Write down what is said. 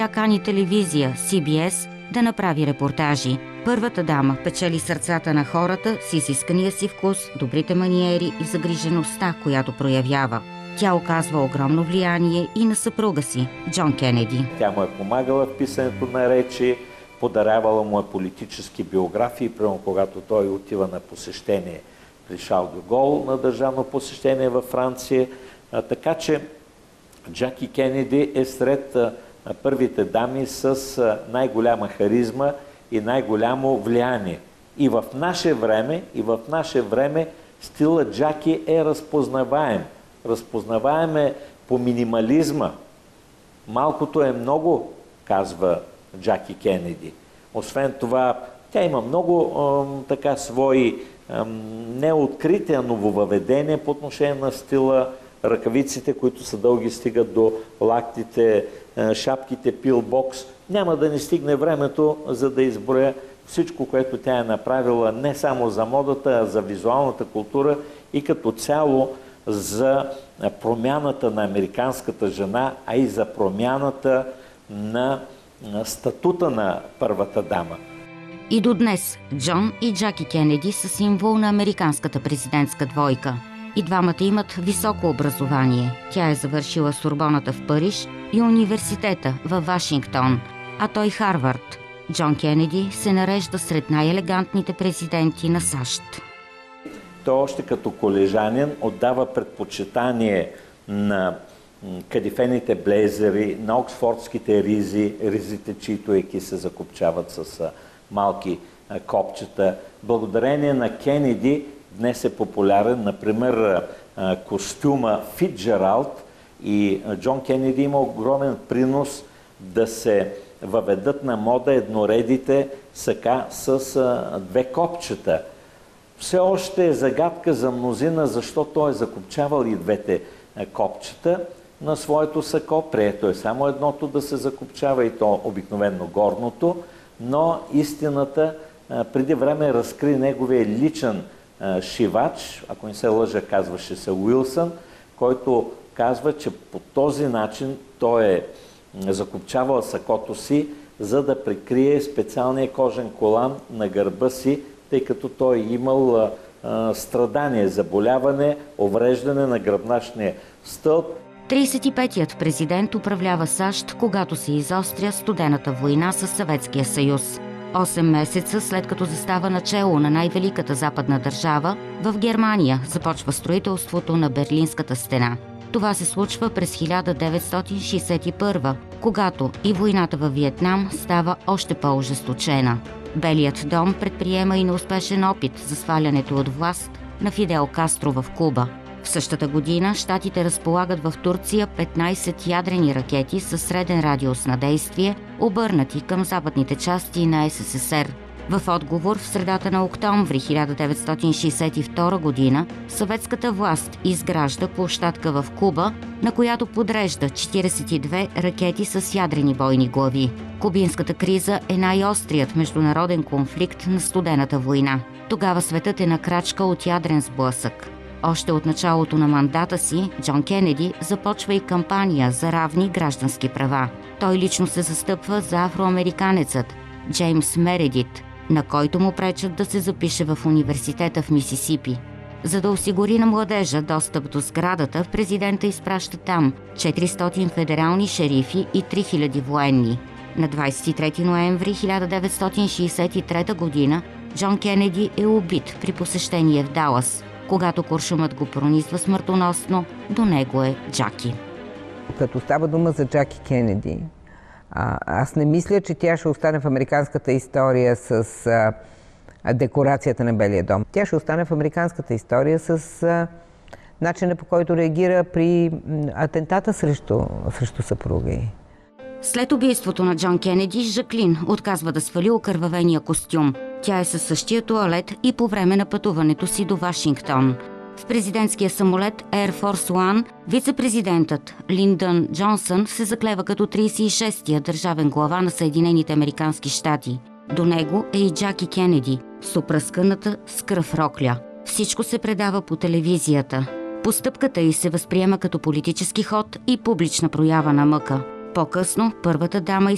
Тя кани телевизия CBS да направи репортажи. Първата дама печели сърцата на хората с изискания си вкус, добрите маниери и загрижеността, която проявява. Тя оказва огромно влияние и на съпруга си, Джон Кенеди. Тя му е помагала в писането на речи, подарявала му е политически биографии, примерно когато той отива на посещение при Шарл де Гол, на държавно посещение във Франция. Така че Джаки Кенеди е сред първите дами с най-голяма харизма и най-голямо влияние. И в наше време стилът Джаки е разпознаваем. Разпознаваем е по минимализма. Малкото е много, казва Джаки Кенеди. Освен това, тя има много свои неоткрити нововъведения по отношение на стила. Ръкавиците, които са дълги, стигат до лактите, шапките, пилбокс. Няма да ни стигне времето, за да изброя всичко, което тя е направила не само за модата, а за визуалната култура и като цяло за промяната на американската жена, а и за промяната на статута на първата дама. И до днес Джон и Джаки Кенеди са символ на американската президентска двойка. И двамата имат високо образование. Тя е завършила Сорбоната в Париж и университета във Вашингтон, а той Харвард. Джон Кенеди се нарежда сред най-елегантните президенти на САЩ. Той още като колежанин отдава предпочитание на кадифените блейзери, на оксфордските ризи, ризите, чието еки се закопчават с малки копчета. Благодарение на Кенеди днес е популярен, например, костюма Фицджералд, и Джон Кенеди има огромен принос да се въведат на мода едноредите сака с две копчета. Все още е загадка за мнозина, защо той е закопчавал и двете копчета на своето сако. Прието е само едното да се закопчава, и то обикновено горното, но истината преди време разкри неговия личен шивач, ако не се лъжа, казваше се Уилсън, който казва, че по този начин той е закопчавал сакото си, за да прикрие специалния кожен колан на гърба си, тъй като той е имал страдание, заболяване, увреждане на гръбначния стълб. 35-тият президент управлява САЩ, когато се изостря студената война с Съветския съюз. 8 месеца след като застава начело на най-великата западна държава, в Германия започва строителството на Берлинската стена. Това се случва през 1961, когато и войната във Виетнам става още по-ожесточена. Белият дом предприема и неуспешен опит за свалянето от власт на Фидел Кастро в Куба. В същата година щатите разполагат в Турция 15 ядрени ракети със среден радиус на действие, обърнати към западните части на СССР. В отговор в средата на октомври 1962 година съветската власт изгражда площадка в Куба, на която подрежда 42 ракети с ядрени бойни глави. Кубинската криза е най-острият международен конфликт на студената война. Тогава светът е на крачка от ядрен сблъсък. Още от началото на мандата си Джон Кенеди започва и кампания за равни граждански права. Той лично се застъпва за афроамериканецът Джеймс Мередит, на който му пречат да се запише в университета в Мисисипи. За да осигури на младежа достъп до сградата, президента изпраща там 400 федерални шерифи и 3000 военни. На 23 ноември 1963 година Джон Кенеди е убит при посещение в Далас. Когато куршумът го пронизва смъртоносно, до него е Джаки. Като става дума за Джаки Кенеди, аз не мисля, че тя ще остане в американската история с декорацията на Белия дом. Тя ще остане в американската история с начина, по който реагира при атентата срещу съпруга й. След убийството на Джон Кенеди, Жаклин отказва да свали окървавения костюм. Тя е със същия туалет и по време на пътуването си до Вашингтон. В президентския самолет Air Force One вице-президентът Линдън Джонсън се заклева като 36-тия държавен глава на Съединените американски щати. До него е и Джаки Кенеди, с опръсканата с кръв рокля. Всичко се предава по телевизията. Постъпката й се възприема като политически ход и публична проява на мъка. По-късно първата дама